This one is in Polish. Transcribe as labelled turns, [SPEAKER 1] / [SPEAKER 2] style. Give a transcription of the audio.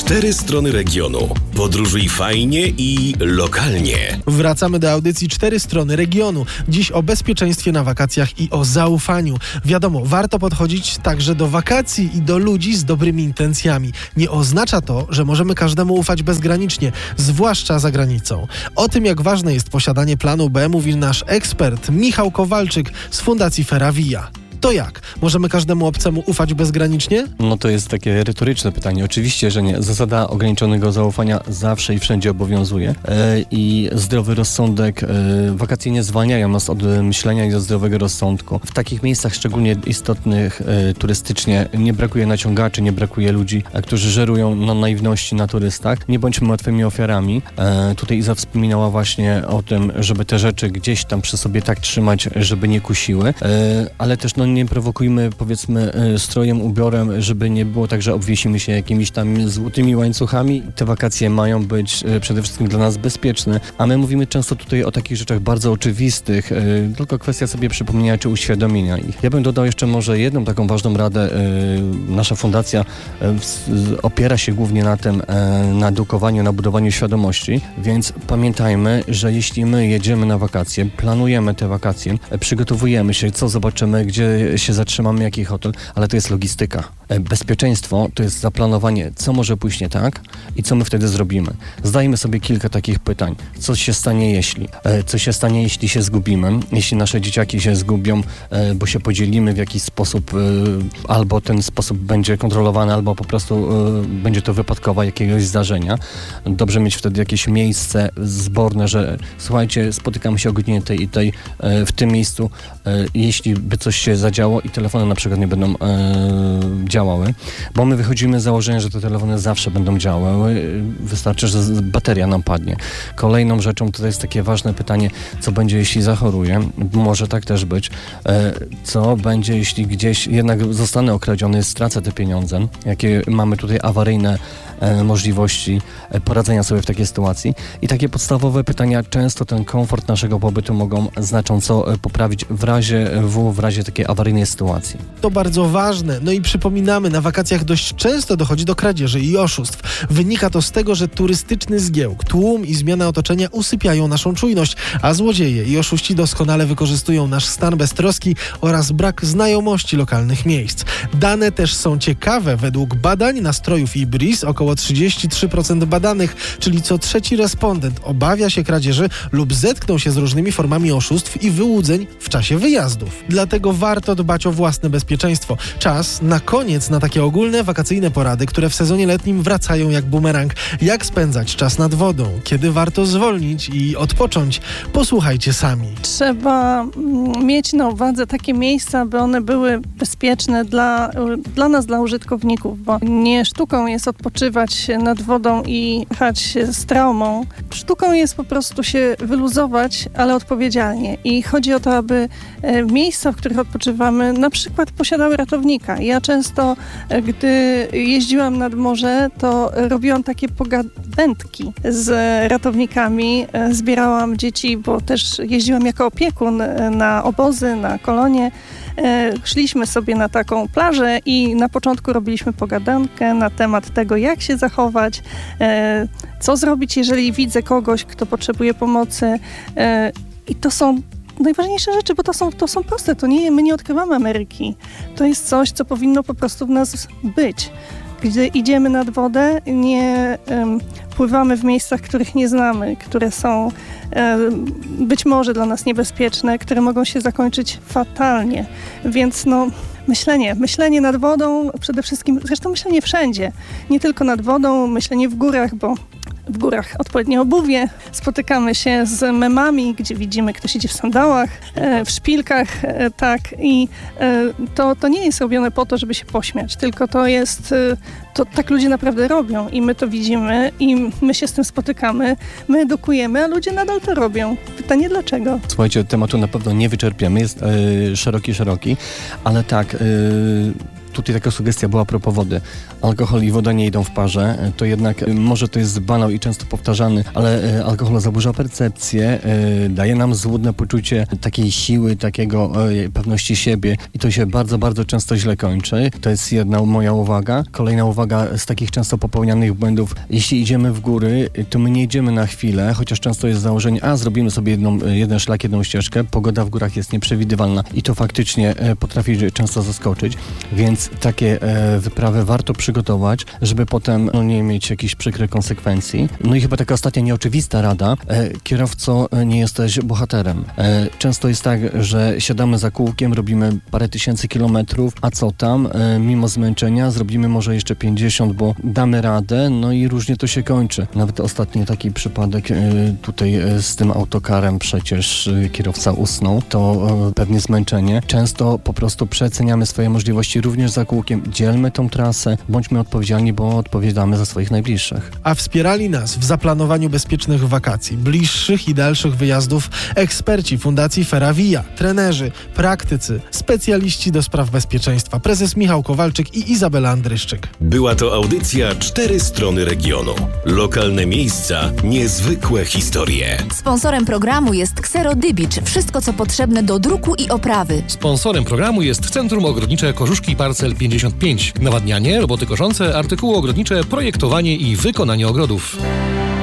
[SPEAKER 1] 4 strony regionu. Podróżuj fajnie i lokalnie.
[SPEAKER 2] Wracamy do audycji 4 strony regionu. Dziś o bezpieczeństwie na wakacjach i o zaufaniu. Wiadomo, warto podchodzić także do wakacji i do ludzi z dobrymi intencjami. Nie oznacza to, że możemy każdemu ufać bezgranicznie, zwłaszcza za granicą. O tym, jak ważne jest posiadanie planu B, mówi nasz ekspert Michał Kowalczyk z Fundacji Feravia. To jak? Możemy każdemu obcemu ufać bezgranicznie?
[SPEAKER 3] No to jest takie retoryczne pytanie. Oczywiście, że nie. Zasada ograniczonego zaufania zawsze i wszędzie obowiązuje. I zdrowy rozsądek, wakacje nie zwalniają nas od myślenia i od zdrowego rozsądku. W takich miejscach szczególnie istotnych turystycznie nie brakuje naciągaczy, nie brakuje ludzi, którzy żerują na naiwności na turystach. Nie bądźmy łatwymi ofiarami. Tutaj Iza wspominała właśnie o tym, żeby te rzeczy gdzieś tam przy sobie tak trzymać, żeby nie kusiły. Ale też nie prowokujmy, powiedzmy, strojem, ubiorem, żeby nie było tak, że obwiesimy się jakimiś tam złotymi łańcuchami. Te wakacje mają być przede wszystkim dla nas bezpieczne, a my mówimy często tutaj o takich rzeczach bardzo oczywistych, tylko kwestia sobie przypomnienia czy uświadomienia ich. Ja bym dodał jeszcze może jedną taką ważną radę. Nasza fundacja opiera się głównie na tym, na edukowaniu, na budowaniu świadomości, więc pamiętajmy, że jeśli my jedziemy na wakacje, planujemy te wakacje, przygotowujemy się, co zobaczymy, gdzie się zatrzymamy, jaki hotel, ale to jest logistyka. Bezpieczeństwo to jest zaplanowanie, co może pójść nie tak i co my wtedy zrobimy. Zadajmy sobie kilka takich pytań. Co się stanie jeśli? Co się stanie, jeśli się zgubimy? Jeśli nasze dzieciaki się zgubią, bo się podzielimy w jakiś sposób, albo ten sposób będzie kontrolowany, albo po prostu będzie to wypadkowa jakiegoś zdarzenia. Dobrze mieć wtedy jakieś miejsce zborne, że słuchajcie, spotykamy się o godzinie tej i tej w tym miejscu. Jeśli by coś się zadziało i telefony na przykład nie będą działały, bo my wychodzimy z założenia, że te telefony zawsze będą działały. Wystarczy, że bateria nam padnie. Kolejną rzeczą to jest takie ważne pytanie, co będzie, jeśli zachoruję? Może tak też być. Co będzie, jeśli gdzieś jednak zostanę okradziony, stracę te pieniądze? Jakie mamy tutaj awaryjne możliwości poradzenia sobie w takiej sytuacji? I takie podstawowe pytania, często ten komfort naszego pobytu mogą znacząco poprawić w razie takiej awaryjnej sytuacji.
[SPEAKER 2] To bardzo ważne. No i przypominamy, na wakacjach dość często dochodzi do kradzieży i oszustw. Wynika to z tego, że turystyczny zgiełk, tłum i zmiana otoczenia usypiają naszą czujność, a złodzieje i oszuści doskonale wykorzystują nasz stan beztroski oraz brak znajomości lokalnych miejsc. Dane też są ciekawe. Według badań nastrojów IBRIS około 33% badanych, czyli co trzeci respondent obawia się kradzieży lub zetknął się z różnymi formami oszustw i wyłudzeń w czasie wyjazdów. Dlatego warto dbać o własne bezpieczeństwo. Czas na koniec na takie ogólne wakacyjne porady, które w sezonie letnim wracają jak bumerang. Jak spędzać czas nad wodą, kiedy warto zwolnić i odpocząć, posłuchajcie sami.
[SPEAKER 4] Trzeba mieć na uwadze takie miejsca, by one były bezpieczne dla nas, dla użytkowników, bo nie sztuką jest odpoczywać nad wodą i jechać z traumą. Sztuką jest po prostu się wyluzować, ale odpowiedzialnie. I chodzi o to, aby miejsca, w których odpoczywamy, na przykład posiadały ratownika. Ja często, gdy jeździłam nad morze, to robiłam takie pogawędki z ratownikami. Zbierałam dzieci, bo też jeździłam jako opiekun na obozy, na kolonie. Szliśmy sobie na taką plażę i na początku robiliśmy pogadankę na temat tego, jak się zachować, co zrobić, jeżeli widzę kogoś, kto potrzebuje pomocy. I to są najważniejsze rzeczy, bo to są proste. My nie odkrywamy Ameryki. To jest coś, co powinno po prostu w nas być. Gdy idziemy nad wodę, nie pływamy w miejscach, których nie znamy, które są być może dla nas niebezpieczne, które mogą się zakończyć fatalnie. Więc myślenie nad wodą przede wszystkim, zresztą myślenie wszędzie, nie tylko nad wodą, myślenie w górach, bo w górach odpowiednie obuwie. Spotykamy się z memami, gdzie widzimy, ktoś idzie w sandałach, w szpilkach, tak. I to nie jest robione po to, żeby się pośmiać, tylko to tak ludzie naprawdę robią i my to widzimy i my się z tym spotykamy, my edukujemy, a ludzie nadal to robią. Pytanie dlaczego?
[SPEAKER 3] Słuchajcie, tematu na pewno nie wyczerpiemy, jest szeroki, ale tak, tutaj taka sugestia była a propos wody. Alkohol i woda nie idą w parze, to jednak może to jest banał i często powtarzany, ale alkohol zaburza percepcję, daje nam złudne poczucie takiej siły, takiego pewności siebie i to się bardzo, bardzo często źle kończy. To jest jedna moja uwaga. Kolejna uwaga z takich często popełnianych błędów. Jeśli idziemy w góry, to my nie idziemy na chwilę, chociaż często jest założenie, zrobimy sobie jeden szlak, jedną ścieżkę. Pogoda w górach jest nieprzewidywalna i to faktycznie potrafi często zaskoczyć, więc takie wyprawy warto przygotować, żeby potem nie mieć jakichś przykrych konsekwencji. No i chyba taka ostatnia nieoczywista rada. Kierowco, nie jesteś bohaterem. Często jest tak, że siadamy za kółkiem, robimy parę tysięcy kilometrów, a co tam? Mimo zmęczenia zrobimy może jeszcze 50, bo damy radę, no i różnie to się kończy. Nawet ostatni taki przypadek tutaj z tym autokarem przecież kierowca usnął, to pewnie zmęczenie. Często po prostu przeceniamy swoje możliwości również za kółkiem. Dzielmy tą trasę, bądźmy odpowiedzialni, bo odpowiadamy za swoich najbliższych.
[SPEAKER 2] A wspierali nas w zaplanowaniu bezpiecznych wakacji, bliższych i dalszych wyjazdów eksperci Fundacji Ferravia, trenerzy, praktycy, specjaliści do spraw bezpieczeństwa, prezes Michał Kowalczyk i Izabela Andryszczyk.
[SPEAKER 1] Była to audycja 4 strony regionu. Lokalne miejsca, niezwykłe historie.
[SPEAKER 5] Sponsorem programu jest Xero Dybicz. Wszystko, co potrzebne do druku i oprawy.
[SPEAKER 6] Sponsorem programu jest Centrum Ogrodnicze Kożuszki Parcel 55. Nawadnianie, roboty koszące, artykuły ogrodnicze, projektowanie i wykonanie ogrodów.